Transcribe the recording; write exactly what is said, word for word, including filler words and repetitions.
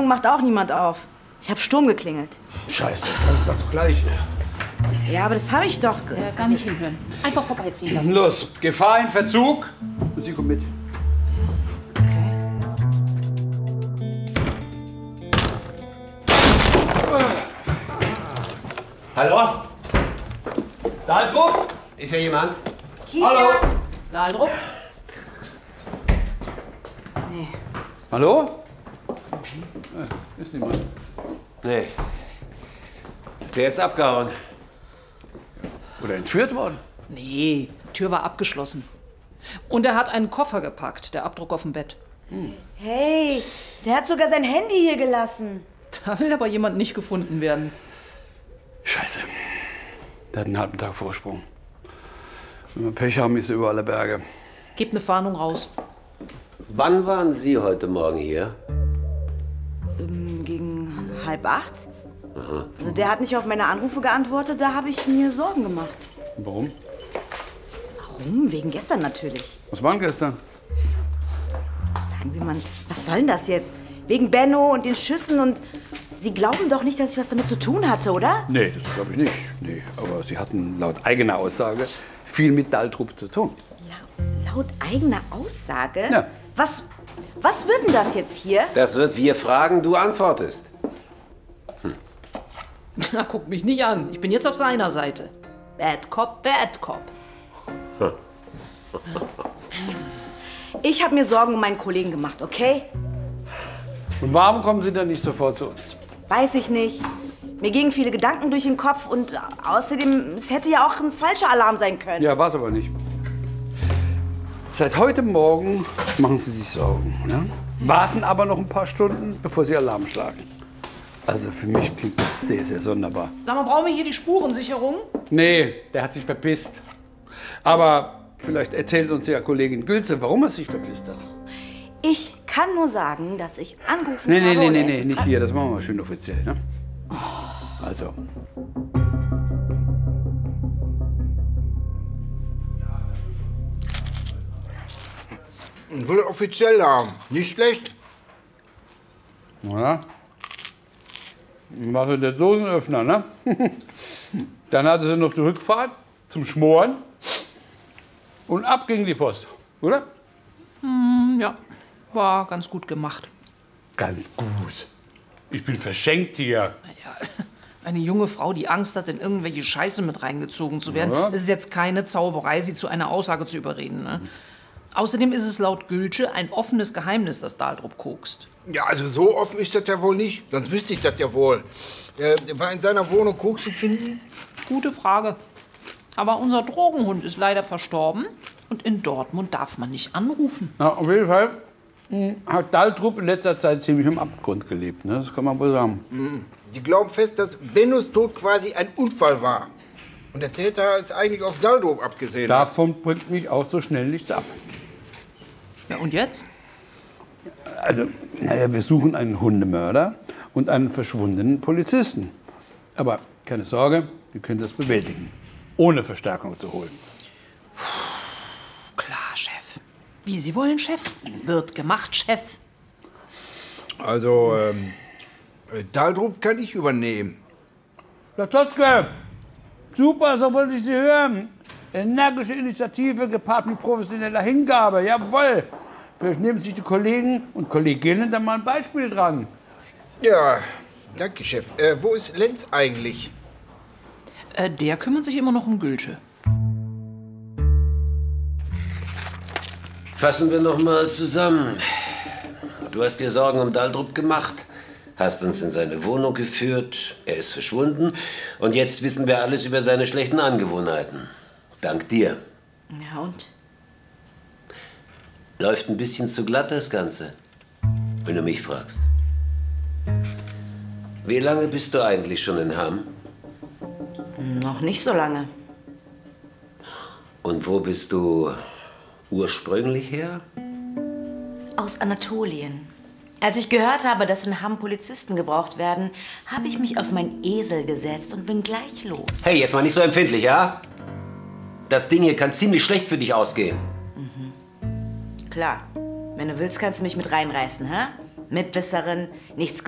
Wohnung macht auch niemand auf. Ich habe Sturm geklingelt. Scheiße, das heißt das Gleiche. Ja, aber das habe ich doch. Äh, gar nicht hinhören. Einfach vorbeiziehen lassen. Los, Gefahr in Verzug. Und Sie kommen mit. Okay. Hallo? Daldruck? Ist hier jemand? Kilian? Hallo? Daldruck? Nee. Hallo? Äh, ist niemand. Nee. Der ist abgehauen. Oder entführt worden? Nee, die Tür war abgeschlossen. Und er hat einen Koffer gepackt, der Abdruck auf dem Bett. Hm. Hey, der hat sogar sein Handy hier gelassen. Da will aber jemand nicht gefunden werden. Scheiße. Der hat einen halben Tag Vorsprung. Wenn wir Pech haben, ist er über alle Berge. Gebt eine Fahndung raus. Wann waren Sie heute Morgen hier? Ähm, gegen halb acht? Aha. Also der hat nicht auf meine Anrufe geantwortet, da habe ich mir Sorgen gemacht. Warum? Warum? Wegen gestern natürlich. Was war denn gestern? Sagen Sie mal, was soll denn das jetzt? Wegen Benno und den Schüssen und... Sie glauben doch nicht, dass ich was damit zu tun hatte, oder? Nee, das glaube ich nicht. Nee, aber Sie hatten laut eigener Aussage viel mit Daldrup zu tun. La laut eigener Aussage? Ja. Was, was wird denn das jetzt hier? Das wird wir fragen, du antwortest. Hm. Na, guck mich nicht an. Ich bin jetzt auf seiner Seite. Bad Cop, Bad Cop. Hm. Ich habe mir Sorgen um meinen Kollegen gemacht, okay? Und warum kommen Sie dann nicht sofort zu uns? Weiß ich nicht. Mir gingen viele Gedanken durch den Kopf und außerdem, es hätte ja auch ein falscher Alarm sein können. Ja, war es aber nicht. Seit heute Morgen machen Sie sich Sorgen. Ne? Warten aber noch ein paar Stunden, bevor Sie Alarm schlagen. Also für mich klingt das sehr, sehr sonderbar. Sag mal, brauchen wir hier die Spurensicherung? Nee, der hat sich verpisst. Aber vielleicht erzählt uns ja Kollegin Gülze, warum er sich verpisst hat. Ich kann nur sagen, dass ich angerufen Nee, nee, habe. nee, und nee, er nee, ist nicht dran. hier. Das machen wir mal schön offiziell. Ne? Also. Ich will offiziell haben. Nicht schlecht. Ja. Was ist der Dosenöffner, ne? Dann hatte sie noch die Rückfahrt zum Schmoren. Und ab ging die Post, oder? Hm, ja, war ganz gut gemacht. Ganz gut. Ich bin verschenkt hier. Naja, eine junge Frau, die Angst hat, in irgendwelche Scheiße mit reingezogen zu werden, Ja. das ist jetzt keine Zauberei, sie zu einer Aussage zu überreden. Ne? Außerdem ist es laut Gülsche ein offenes Geheimnis, dass Daldrup kokst. Ja, also so offen ist das ja wohl nicht. Sonst wüsste ich das ja wohl. Äh, war in seiner Wohnung Koks zu finden? Gute Frage. Aber unser Drogenhund ist leider verstorben und in Dortmund darf man nicht anrufen. Na, auf jeden Fall mh, hat Daldrup in letzter Zeit ziemlich im Abgrund gelebt. Ne? Das kann man wohl sagen. Mhm. Sie glauben fest, dass Bennos Tod quasi ein Unfall war. Und der Täter ist eigentlich auf Daldrup abgesehen. Davon bringt mich auch so schnell nichts ab. Ja, und jetzt? Also, naja, wir suchen einen Hundemörder und einen verschwundenen Polizisten. Aber keine Sorge, wir können das bewältigen, ohne Verstärkung zu holen. Klar, Chef. Wie Sie wollen, Chef. Wird gemacht, Chef. Also, ähm, äh, Daldrup kann ich übernehmen. Latotzke, super, so wollte ich Sie hören. Energische Initiative gepaart mit professioneller Hingabe, jawohl. Vielleicht nehmen sich die Kollegen und Kolleginnen dann mal ein Beispiel dran. Ja, danke, Chef. Äh, wo ist Lenz eigentlich? Äh, der kümmert sich immer noch um Gülsche. Fassen wir noch mal zusammen. Du hast dir Sorgen um Daldrup gemacht, hast uns in seine Wohnung geführt, er ist verschwunden und jetzt wissen wir alles über seine schlechten Angewohnheiten. Dank dir. Ja, und? Läuft ein bisschen zu glatt, das Ganze, wenn du mich fragst. Wie lange bist du eigentlich schon in Hamm? Noch nicht so lange. Und wo bist du ursprünglich her? Aus Anatolien. Als ich gehört habe, dass in Hamm Polizisten gebraucht werden, habe ich mich auf meinen Esel gesetzt und bin gleich los. Hey, jetzt mal nicht so empfindlich, ja? Das Ding hier kann ziemlich schlecht für dich ausgehen. Mhm. Klar. Wenn du willst, kannst du mich mit reinreißen, hä? Mitwisserin, nichts